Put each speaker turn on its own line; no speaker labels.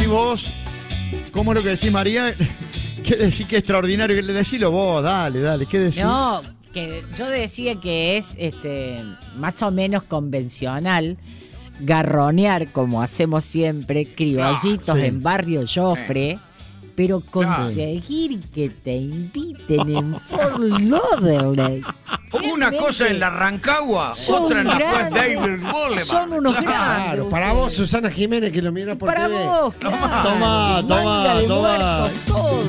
decís vos? ¿Cómo es lo que decís, María? ¿Qué decís que extraordinario? Decilo vos, dale. ¿Qué decís?
No, que yo decía que es más o menos convencional garronear, como hacemos siempre, criollitos
sí.
en Barrio Joffre, pero conseguir que te inviten en Fort Lauderdale.
Una cosa en la Rancagua, otra en la West Davis Boulevard.
Son unos grandes.
Claro, para vos, Susana Jiménez, que lo mira por
Para
TV.
vos, claro.
Tomá.
Manga de muertos, todo.